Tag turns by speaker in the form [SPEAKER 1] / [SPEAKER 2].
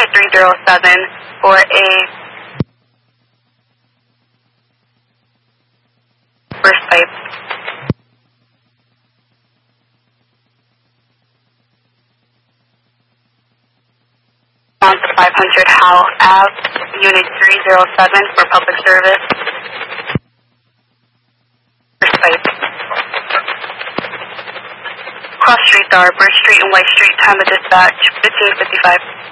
[SPEAKER 1] Unit 307 for a burst pipe. On to 500 Howell Ave, Unit 307 for public service. Burst pipe. Cross Street, Arbor Street and White Street, time of dispatch 15:55.